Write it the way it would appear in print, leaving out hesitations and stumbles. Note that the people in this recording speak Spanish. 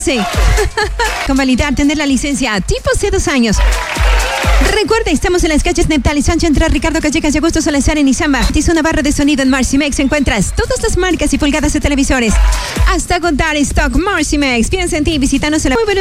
Sí. Convalidar, tener la licencia tipo C2 años. Recuerda, estamos en las calles Neptal y Sánchez entre Ricardo Callecas y Augusto Salazar en Izamba. Es una barra de sonido en Marcimex. Encuentras todas las marcas y pulgadas de televisores. Hasta contar stock Marcimex. Piensa en ti, visítanos en la... Muy buenos